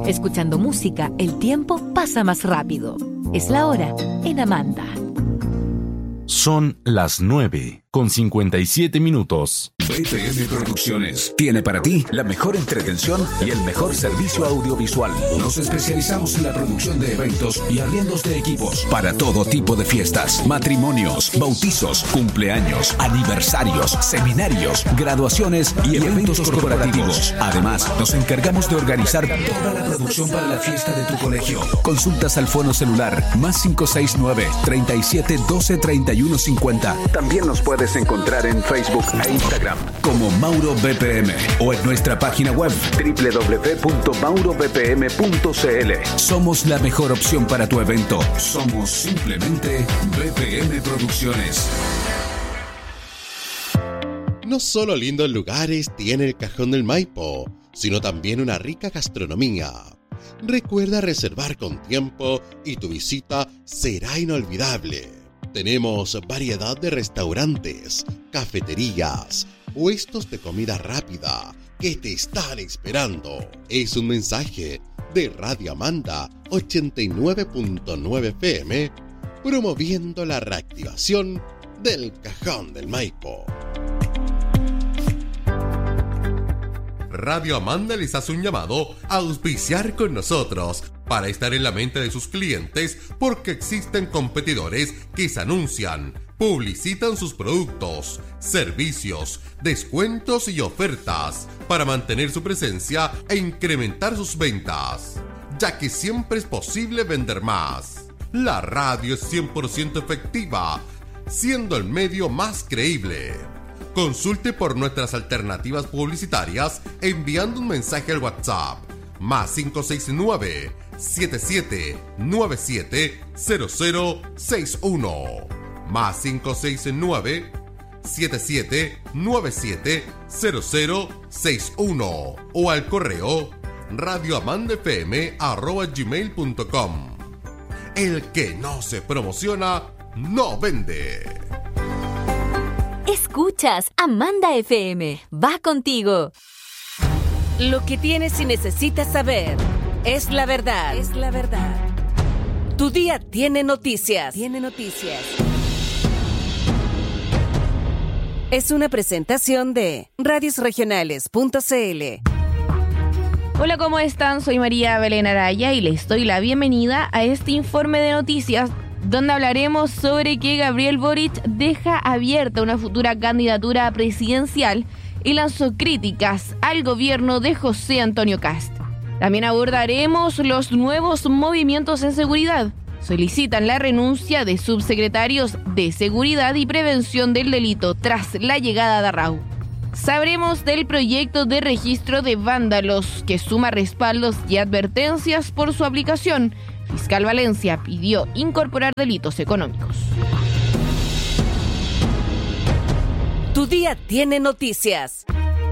Escuchando música, el tiempo pasa más rápido. Es la hora en Amanda. Son las 9:57. BPM Producciones tiene para ti la mejor entretención y el mejor servicio audiovisual. Nos especializamos en la producción de eventos y arriendos de equipos para todo tipo de fiestas, matrimonios, bautizos, cumpleaños, aniversarios, seminarios, graduaciones y eventos corporativos. Además, nos encargamos de organizar toda la producción para la fiesta de tu colegio. Consultas al fono celular +569 37 12 31 50. También nos puedes encontrar en Facebook e Instagram como Mauro BPM o en nuestra página web www.maurobpm.cl. Somos la mejor opción para tu evento. Somos simplemente BPM Producciones. No solo lindos lugares tiene el Cajón del Maipo, sino también una rica gastronomía. Recuerda reservar con tiempo y tu visita será inolvidable. Tenemos variedad de restaurantes, cafeterías, puestos de comida rápida que te están esperando. Es un mensaje de Radio Amanda 89.9 FM, promoviendo la reactivación del Cajón del Maipo. Radio Amanda les hace un llamado a auspiciar con nosotros para estar en la mente de sus clientes, porque existen competidores que se anuncian, publicitan sus productos, servicios, descuentos y ofertas para mantener su presencia e incrementar sus ventas, ya que siempre es posible vender más. La radio es 100% efectiva, siendo el medio más creíble. Consulte por nuestras alternativas publicitarias enviando un mensaje al WhatsApp +569 7797 0061 +569 7797 0061 o al correo radioamandafm@gmail.com. El que no se promociona no vende. Escuchas Amanda FM. Va contigo. Lo que tienes y necesitas saber es la verdad. Es la verdad. Tu día tiene noticias. Tiene noticias. Es una presentación de radiosregionales.cl. Hola, ¿cómo están? Soy María Belén Araya y les doy la bienvenida a este informe de noticias, donde hablaremos sobre que Gabriel Boric deja abierta una futura candidatura presidencial y lanzó críticas al gobierno de José Antonio Kast. También abordaremos los nuevos movimientos en seguridad. Solicitan la renuncia de subsecretarios de Seguridad y Prevención del Delito tras la llegada de Arrau. Sabremos del proyecto de registro de vándalos que suma respaldos y advertencias por su aplicación. Fiscal Valencia pidió incorporar delitos económicos. Tu día tiene noticias.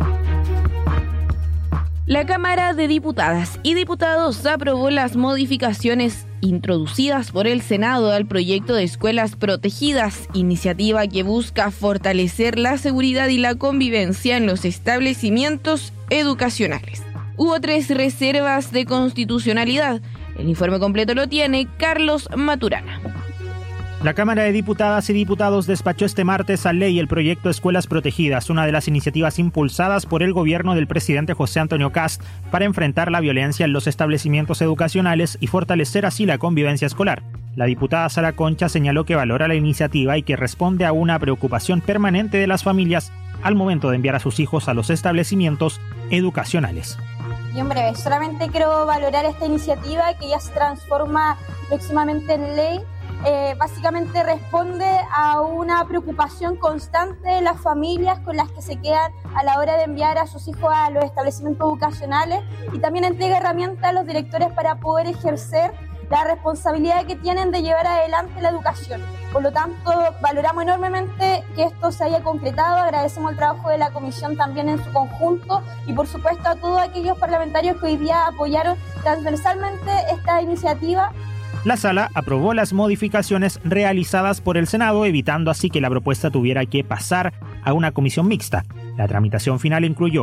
La Cámara de Diputadas y Diputados aprobó las modificaciones introducidas por el Senado al proyecto de escuelas protegidas, iniciativa que busca fortalecer la seguridad y la convivencia en los establecimientos educacionales. Hubo 3 reservas de constitucionalidad. El informe completo lo tiene Carlos Maturana. La Cámara de Diputadas y Diputados despachó este martes a ley el proyecto Escuelas Protegidas, una de las iniciativas impulsadas por el gobierno del presidente José Antonio Kast para enfrentar la violencia en los establecimientos educacionales y fortalecer así la convivencia escolar. La diputada Sara Concha señaló que valora la iniciativa y que responde a una preocupación permanente de las familias al momento de enviar a sus hijos a los establecimientos educacionales. Y en breve, solamente quiero valorar esta iniciativa que ya se transforma próximamente en ley. Básicamente responde a una preocupación constante de las familias con las que se quedan a la hora de enviar a sus hijos a los establecimientos educacionales, y también entrega herramientas a los directores para poder ejercer la responsabilidad que tienen de llevar adelante la educación. Por lo tanto, valoramos enormemente que esto se haya concretado, agradecemos el trabajo de la comisión también en su conjunto y por supuesto a todos aquellos parlamentarios que hoy día apoyaron transversalmente esta iniciativa. La sala aprobó las modificaciones realizadas por el Senado, evitando así que la propuesta tuviera que pasar a una comisión mixta. La tramitación final incluyó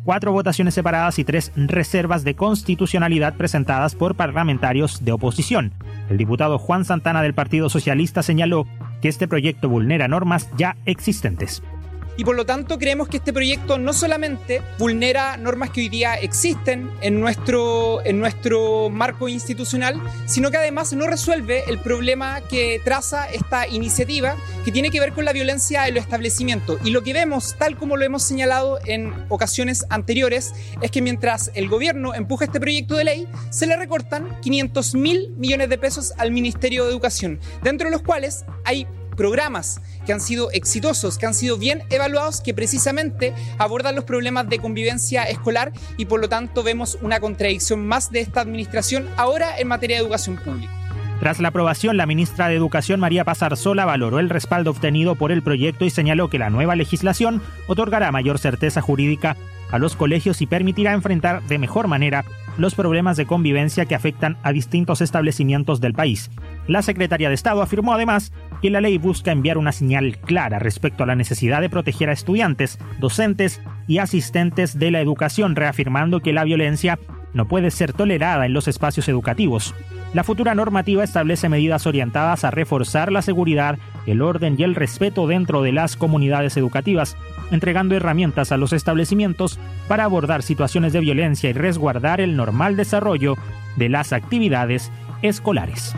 4 votaciones separadas y 3 reservas de constitucionalidad presentadas por parlamentarios de oposición. El diputado Juan Santana del Partido Socialista señaló que este proyecto vulnera normas ya existentes. Y por lo tanto creemos que este proyecto no solamente vulnera normas que hoy día existen en nuestro marco institucional, sino que además no resuelve el problema que traza esta iniciativa, que tiene que ver con la violencia en los establecimientos. Y lo que vemos, tal como lo hemos señalado en ocasiones anteriores, es que mientras el gobierno empuja este proyecto de ley, se le recortan 500.000 millones de pesos al Ministerio de Educación, dentro de los cuales hay programas que han sido exitosos, que han sido bien evaluados, que precisamente abordan los problemas de convivencia escolar, y por lo tanto vemos una contradicción más de esta administración ahora en materia de educación pública. Tras la aprobación, la ministra de Educación, María Paz Arzola, valoró el respaldo obtenido por el proyecto y señaló que la nueva legislación otorgará mayor certeza jurídica a los colegios y permitirá enfrentar de mejor manera los problemas de convivencia que afectan a distintos establecimientos del país. La secretaria de Estado afirmó además que la ley busca enviar una señal clara respecto a la necesidad de proteger a estudiantes, docentes y asistentes de la educación, reafirmando que la violencia no puede ser tolerada en los espacios educativos. La futura normativa establece medidas orientadas a reforzar la seguridad, el orden y el respeto dentro de las comunidades educativas, entregando herramientas a los establecimientos para abordar situaciones de violencia y resguardar el normal desarrollo de las actividades escolares.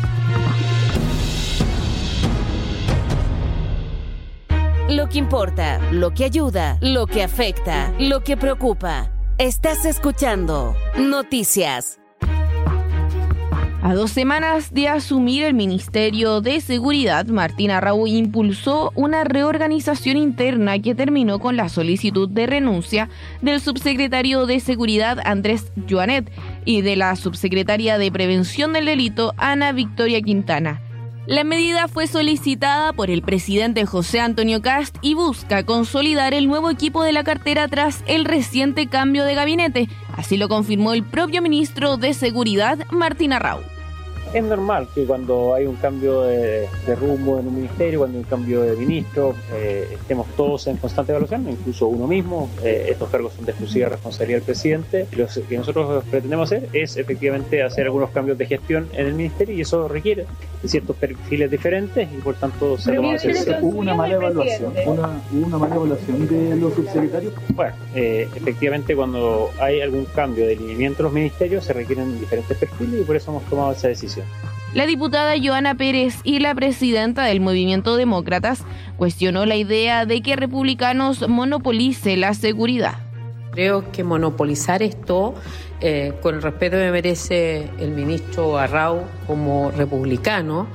Lo que importa, lo que ayuda, lo que afecta, lo que preocupa. Estás escuchando Noticias. A 2 semanas de asumir el Ministerio de Seguridad, Martín Arrau impulsó una reorganización interna que terminó con la solicitud de renuncia del subsecretario de Seguridad Andrés Joanet y de la subsecretaria de Prevención del Delito Ana Victoria Quintana. La medida fue solicitada por el presidente José Antonio Kast y busca consolidar el nuevo equipo de la cartera tras el reciente cambio de gabinete. Así lo confirmó el propio ministro de Seguridad, Martín Arrau. Es normal que cuando hay un cambio de rumbo en un ministerio, cuando hay un cambio de ministro, estemos todos en constante evaluación, incluso uno mismo. Estos cargos son de exclusiva responsabilidad del presidente. Lo que nosotros pretendemos hacer es efectivamente hacer algunos cambios de gestión en el ministerio, y eso requiere de ciertos perfiles diferentes, y por tanto se lo vamos a hacer. ¿Hubo una mala evaluación? ¿Hubo una mala evaluación de los subsecretarios? Bueno, efectivamente, cuando hay algún cambio de lineamiento de los ministerios se requieren diferentes perfiles, y por eso hemos tomado esa decisión. La diputada Joana Pérez y la presidenta del Movimiento Demócratas cuestionó la idea de que Republicanos monopolice la seguridad. Creo que monopolizar esto, con el respeto que merece el ministro Arrau como republicano,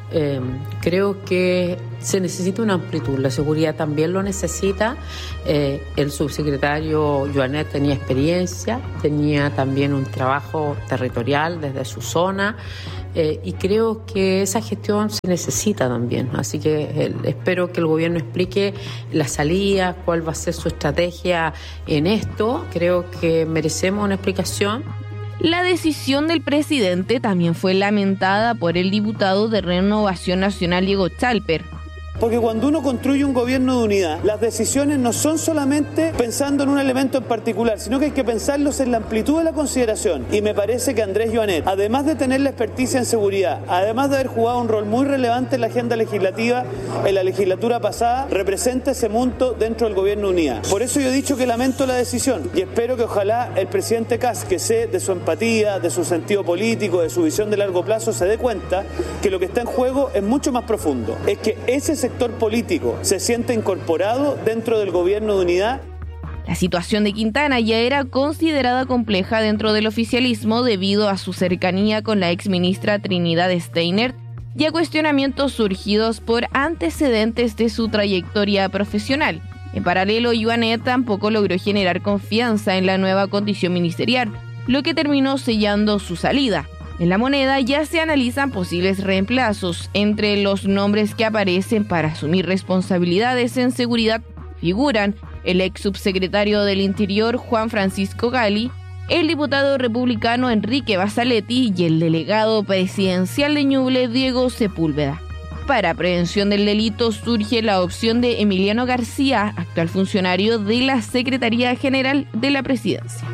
creo que se necesita una amplitud. La seguridad también lo necesita. El subsecretario Joanet tenía experiencia, tenía también un trabajo territorial desde su zona, y creo que esa gestión se necesita también. Así que espero que el gobierno explique la salida, cuál va a ser su estrategia en esto. Creo que merecemos una explicación. La decisión del presidente también fue lamentada por el diputado de Renovación Nacional, Diego Chalper. Porque cuando uno construye un gobierno de unidad, las decisiones no son solamente pensando en un elemento en particular, sino que hay que pensarlos en la amplitud de la consideración. Y me parece que Andrés Joanet, además de tener la experticia en seguridad, además de haber jugado un rol muy relevante en la agenda legislativa en la legislatura pasada, representa ese monto dentro del gobierno de unidad. Por eso yo he dicho que lamento la decisión, y espero que ojalá el presidente Kast, que sé de su empatía, de su sentido político, de su visión de largo plazo, se dé cuenta que lo que está en juego es mucho más profundo. Es que ese sector político se siente incorporado dentro del gobierno de unidad. La situación de Quintana ya era considerada compleja dentro del oficialismo debido a su cercanía con la exministra Trinidad Steiner y a cuestionamientos surgidos por antecedentes de su trayectoria profesional. En paralelo, Joanet tampoco logró generar confianza en la nueva condición ministerial, lo que terminó sellando su salida. En La Moneda ya se analizan posibles reemplazos. Entre los nombres que aparecen para asumir responsabilidades en seguridad figuran el ex subsecretario del Interior Juan Francisco Gali, el diputado republicano Enrique Basaletti y el delegado presidencial de Ñuble Diego Sepúlveda. Para prevención del delito surge la opción de Emiliano García, actual funcionario de la Secretaría General de la Presidencia.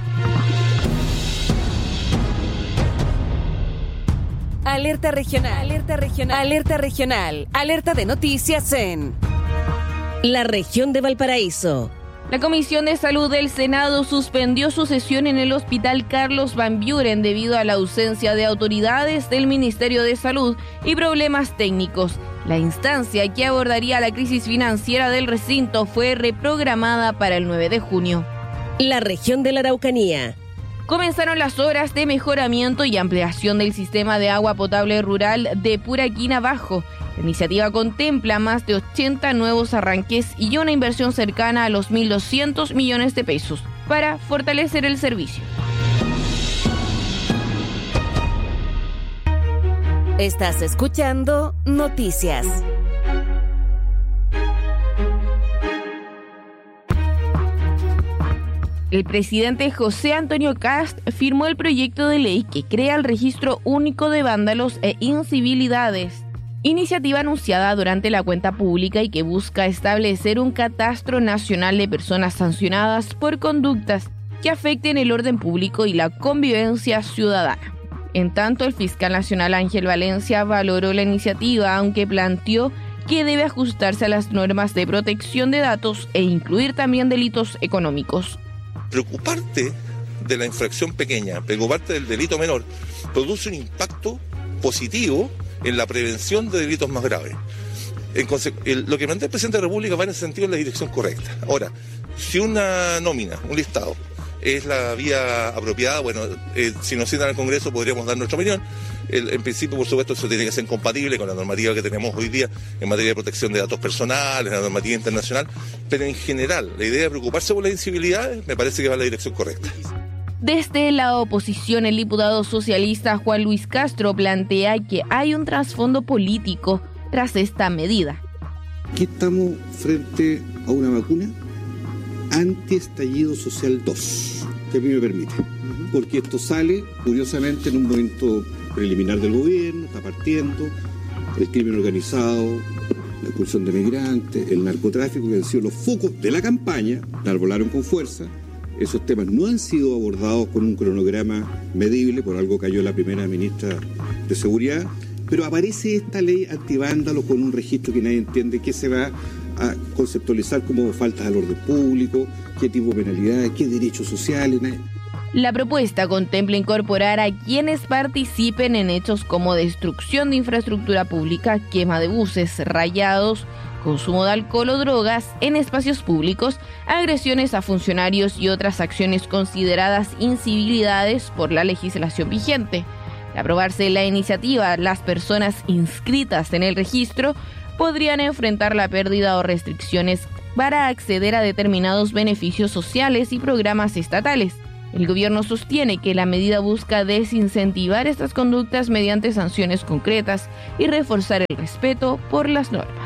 Alerta regional, alerta regional, alerta regional, alerta de noticias en la región de Valparaíso. La Comisión de Salud del Senado suspendió su sesión en el Hospital Carlos Van Buren debido a la ausencia de autoridades del Ministerio de Salud y problemas técnicos. La instancia que abordaría la crisis financiera del recinto fue reprogramada para el 9 de junio. La región de la Araucanía. Comenzaron las obras de mejoramiento y ampliación del sistema de agua potable rural de Puraquina Bajo. La iniciativa contempla más de 80 nuevos arranques y una inversión cercana a los 1.200 millones de pesos para fortalecer el servicio. Estás escuchando Noticias. El presidente José Antonio Kast firmó el proyecto de ley que crea el Registro Único de Vándalos e Incivilidades, iniciativa anunciada durante la cuenta pública y que busca establecer un catastro nacional de personas sancionadas por conductas que afecten el orden público y la convivencia ciudadana. En tanto, el fiscal nacional Ángel Valencia valoró la iniciativa, aunque planteó que debe ajustarse a las normas de protección de datos e incluir también delitos económicos. Preocuparte de la infracción pequeña, preocuparte del delito menor, produce un impacto positivo en la prevención de delitos más graves. Lo que plantea el presidente de la República va en ese sentido en la dirección correcta. Ahora, si una nómina, un listado, es la vía apropiada, bueno, si nos citan al Congreso podríamos dar nuestra opinión. En principio, por supuesto, eso tiene que ser compatible con la normativa que tenemos hoy día en materia de protección de datos personales, la normativa internacional, pero en general, la idea de preocuparse por las incivilidades me parece que va en la dirección correcta. Desde la oposición, el diputado socialista Juan Luis Castro plantea que hay un trasfondo político tras esta medida. Aquí estamos frente a una vacuna anti-estallido social 2, que a mí me permite, porque esto sale, curiosamente, en un momento preliminar del gobierno, está partiendo, el crimen organizado, la expulsión de migrantes, el narcotráfico, que han sido los focos de la campaña, la arbolaron con fuerza. Esos temas no han sido abordados con un cronograma medible, por algo cayó la primera ministra de Seguridad, pero aparece esta ley antivándalo con un registro que nadie entiende qué se va a conceptualizar como faltas al orden público, qué tipo de penalidades, qué derechos sociales. La propuesta contempla incorporar a quienes participen en hechos como destrucción de infraestructura pública, quema de buses, rayados, consumo de alcohol o drogas en espacios públicos, agresiones a funcionarios y otras acciones consideradas incivilidades por la legislación vigente. De aprobarse la iniciativa, las personas inscritas en el registro podrían enfrentar la pérdida o restricciones para acceder a determinados beneficios sociales y programas estatales. El gobierno sostiene que la medida busca desincentivar estas conductas mediante sanciones concretas y reforzar el respeto por las normas.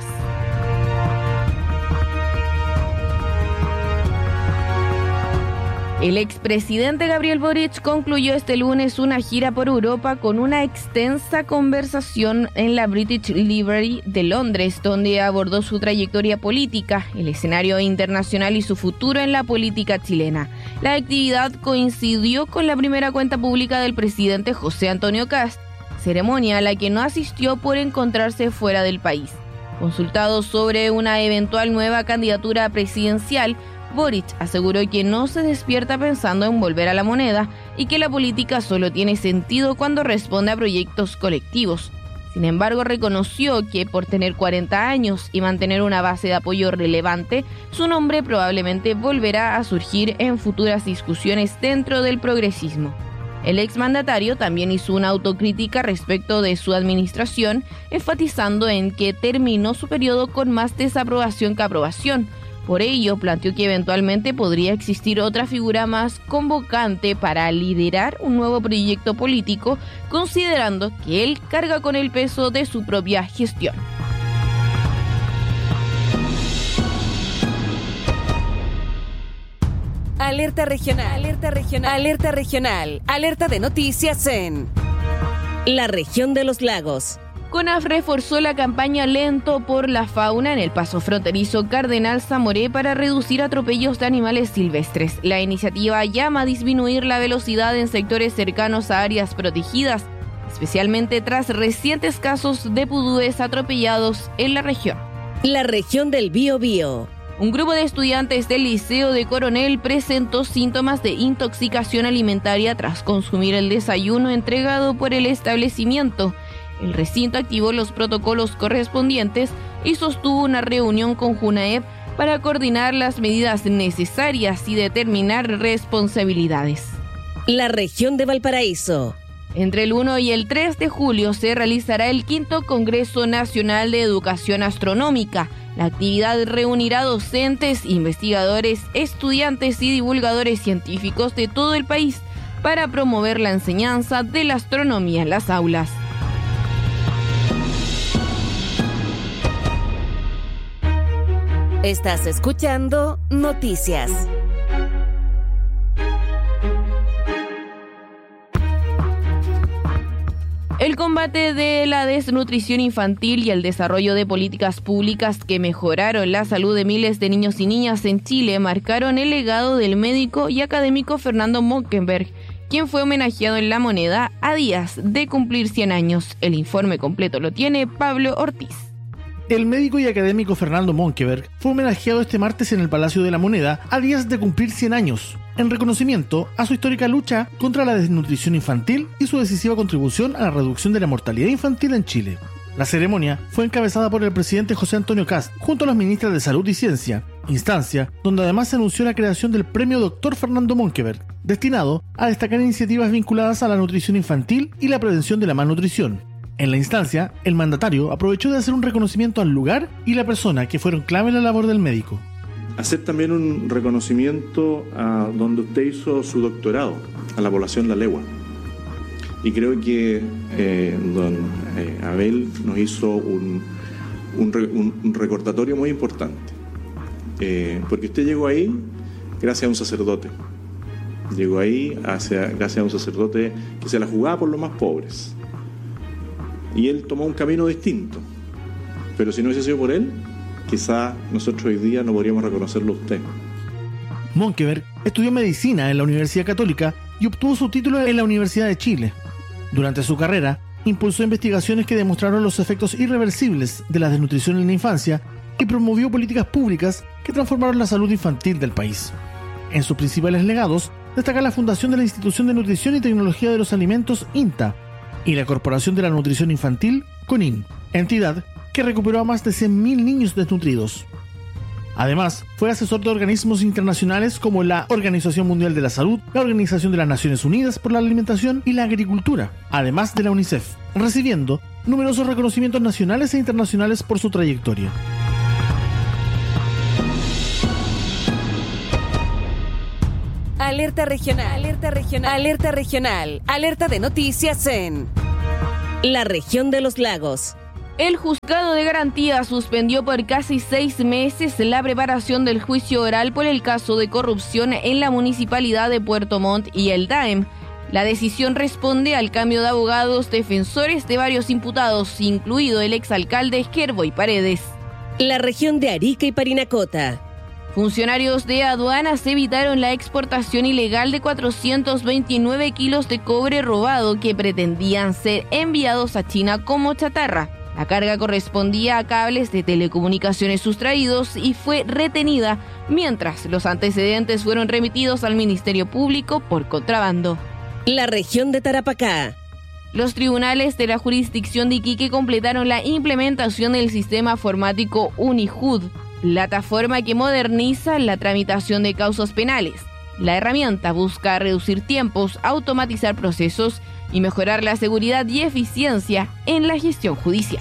El expresidente Gabriel Boric concluyó este lunes una gira por Europa con una extensa conversación en la British Library de Londres, donde abordó su trayectoria política, el escenario internacional y su futuro en la política chilena. La actividad coincidió con la primera cuenta pública del presidente José Antonio Kast, ceremonia a la que no asistió por encontrarse fuera del país. Consultado sobre una eventual nueva candidatura presidencial, Boric aseguró que no se despierta pensando en volver a la moneda y que la política solo tiene sentido cuando responde a proyectos colectivos. Sin embargo, reconoció que por tener 40 años y mantener una base de apoyo relevante, su nombre probablemente volverá a surgir en futuras discusiones dentro del progresismo. El exmandatario también hizo una autocrítica respecto de su administración, enfatizando en que terminó su periodo con más desaprobación que aprobación. Por ello, planteó que eventualmente podría existir otra figura más convocante para liderar un nuevo proyecto político, considerando que él carga con el peso de su propia gestión. Alerta regional, alerta regional, alerta regional, alerta de noticias en la región de los lagos. CONAF reforzó la campaña Lento por la Fauna en el paso fronterizo Cardenal Zamoré para reducir atropellos de animales silvestres. La iniciativa llama a disminuir la velocidad en sectores cercanos a áreas protegidas, especialmente tras recientes casos de pudúes atropellados en la región. La región del Biobío. Un grupo de estudiantes del Liceo de Coronel presentó síntomas de intoxicación alimentaria tras consumir el desayuno entregado por el establecimiento. El recinto activó los protocolos correspondientes y sostuvo una reunión con JUNAEP para coordinar las medidas necesarias y determinar responsabilidades. La región de Valparaíso. Entre el 1 y el 3 de julio se realizará el 5º Congreso Nacional de Educación Astronómica. La actividad reunirá docentes, investigadores, estudiantes y divulgadores científicos de todo el país para promover la enseñanza de la astronomía en las aulas. Estás escuchando Noticias. El combate de la desnutrición infantil y el desarrollo de políticas públicas que mejoraron la salud de miles de niños y niñas en Chile marcaron el legado del médico y académico Fernando Monkenberg, quien fue homenajeado en La Moneda a días de cumplir 100 años. El informe completo lo tiene Pablo Ortiz. El médico y académico Fernando Monkenberg fue homenajeado este martes en el Palacio de la Moneda a días de cumplir 100 años, en reconocimiento a su histórica lucha contra la desnutrición infantil y su decisiva contribución a la reducción de la mortalidad infantil en Chile. La ceremonia fue encabezada por el presidente José Antonio Kast junto a las ministras de Salud y Ciencia, instancia donde además se anunció la creación del Premio Dr. Fernando Monkenberg, destinado a destacar iniciativas vinculadas a la nutrición infantil y la prevención de la malnutrición. En la instancia, el mandatario aprovechó de hacer un reconocimiento al lugar y la persona que fueron clave en la labor del médico. Hacer también un reconocimiento a donde usted hizo su doctorado, a la población La Legua. Y creo que don Abel nos hizo un recordatorio muy importante. Porque usted llegó ahí gracias a un sacerdote. Llegó ahí gracias a un sacerdote que se la jugaba por los más pobres. Y él tomó un camino distinto. Pero si no hubiese sido por él, quizá nosotros hoy día no podríamos reconocerlo a usted. Monkenberg estudió medicina en la Universidad Católica y obtuvo su título en la Universidad de Chile. Durante su carrera, impulsó investigaciones que demostraron los efectos irreversibles de la desnutrición en la infancia y promovió políticas públicas que transformaron la salud infantil del país. En sus principales legados, destaca la fundación de la Institución de Nutrición y Tecnología de los Alimentos, INTA, y la Corporación de la Nutrición Infantil, CONIN, entidad que recuperó a más de 100.000 niños desnutridos. Además, fue asesor de organismos internacionales como la Organización Mundial de la Salud, la Organización de las Naciones Unidas por la Alimentación y la Agricultura, además de la UNICEF, recibiendo numerosos reconocimientos nacionales e internacionales por su trayectoria. Alerta regional, alerta regional, alerta regional, alerta de noticias en la región de los lagos. El juzgado de garantía suspendió por casi 6 meses la preparación del juicio oral por el caso de corrupción en la municipalidad de Puerto Montt y el DAEM. La decisión responde al cambio de abogados defensores de varios imputados, incluido el exalcalde Gerboy Paredes. La región de Arica y Parinacota. Funcionarios de aduanas evitaron la exportación ilegal de 429 kilos de cobre robado que pretendían ser enviados a China como chatarra. La carga correspondía a cables de telecomunicaciones sustraídos y fue retenida, mientras los antecedentes fueron remitidos al Ministerio Público por contrabando. La región de Tarapacá. Los tribunales de la jurisdicción de Iquique completaron la implementación del sistema informático UniJud, plataforma que moderniza la tramitación de causas penales. La herramienta busca reducir tiempos, automatizar procesos y mejorar la seguridad y eficiencia en la gestión judicial.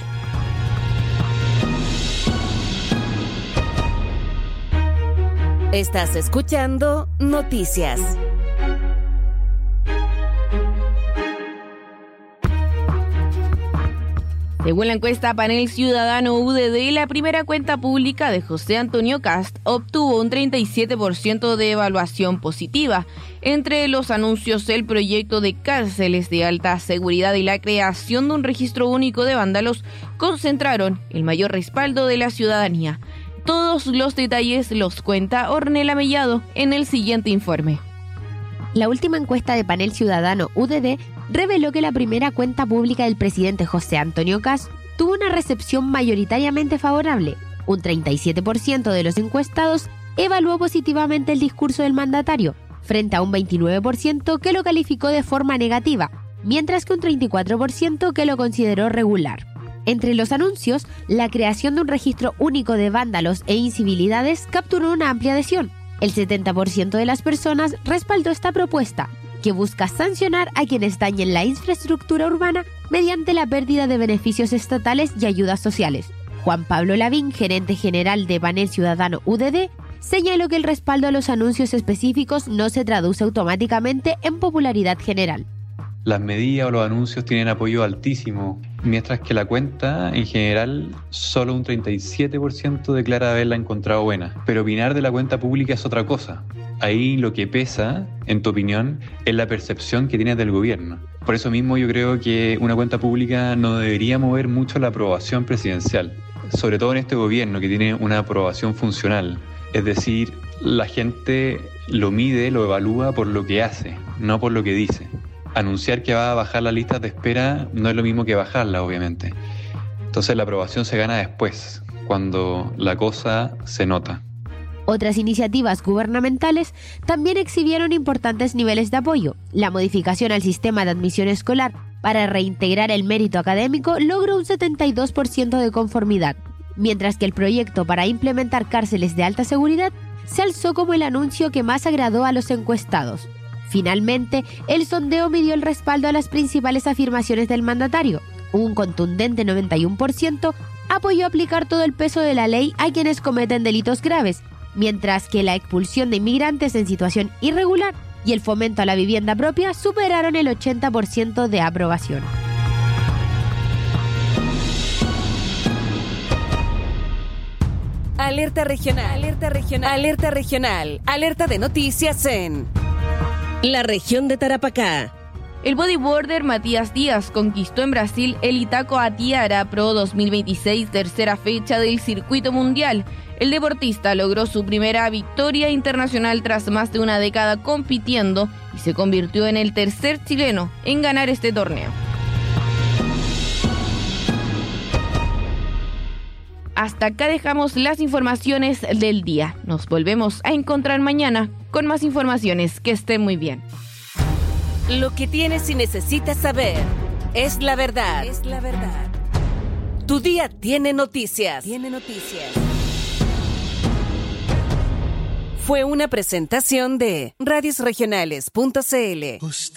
Estás escuchando Noticias. Según la encuesta Panel Ciudadano UDD, la primera cuenta pública de José Antonio Kast obtuvo un 37% de evaluación positiva. Entre los anuncios, el proyecto de cárceles de alta seguridad y la creación de un registro único de vándalos concentraron el mayor respaldo de la ciudadanía. Todos los detalles los cuenta Ornella Mellado en el siguiente informe. La última encuesta de Panel Ciudadano UDD reveló que la primera cuenta pública del presidente José Antonio Kast tuvo una recepción mayoritariamente favorable. Un 37% de los encuestados evaluó positivamente el discurso del mandatario, frente a un 29% que lo calificó de forma negativa, mientras que un 34% que lo consideró regular. Entre los anuncios, la creación de un registro único de vándalos e incivilidades capturó una amplia adhesión. El 70% de las personas respaldó esta propuesta, que busca sancionar a quienes dañen la infraestructura urbana mediante la pérdida de beneficios estatales y ayudas sociales. Juan Pablo Lavín, gerente general de Panel Ciudadano UDD, señaló que el respaldo a los anuncios específicos no se traduce automáticamente en popularidad general. Las medidas o los anuncios tienen apoyo altísimo, mientras que la cuenta, en general, solo un 37% declara haberla encontrado buena. Pero opinar de la cuenta pública es otra cosa. Ahí lo que pesa, en tu opinión, es la percepción que tienes del gobierno. Por eso mismo yo creo que una cuenta pública no debería mover mucho la aprobación presidencial, sobre todo en este gobierno que tiene una aprobación funcional. Es decir, la gente lo mide, lo evalúa por lo que hace, no por lo que dice. Anunciar que va a bajar las listas de espera no es lo mismo que bajarla, obviamente. Entonces la aprobación se gana después, cuando la cosa se nota. Otras iniciativas gubernamentales también exhibieron importantes niveles de apoyo. La modificación al sistema de admisión escolar para reintegrar el mérito académico logró un 72% de conformidad, mientras que el proyecto para implementar cárceles de alta seguridad se alzó como el anuncio que más agradó a los encuestados. Finalmente, el sondeo midió el respaldo a las principales afirmaciones del mandatario. Un contundente 91% apoyó aplicar todo el peso de la ley a quienes cometen delitos graves, mientras que la expulsión de inmigrantes en situación irregular y el fomento a la vivienda propia superaron el 80% de aprobación. Alerta regional, alerta regional, alerta regional, alerta de noticias en la región de Tarapacá. El bodyboarder Matías Díaz conquistó en Brasil el Itacoatiara Pro 2026, tercera fecha del circuito mundial. El deportista logró su primera victoria internacional tras más de una década compitiendo y se convirtió en el tercer chileno en ganar este torneo. Hasta acá dejamos las informaciones del día. Nos volvemos a encontrar mañana con más informaciones. Que estén muy bien. Lo que tienes y necesitas saber es la verdad. Es la verdad. Tu día tiene noticias. Tiene noticias. Fue una presentación de radiosregionales.cl.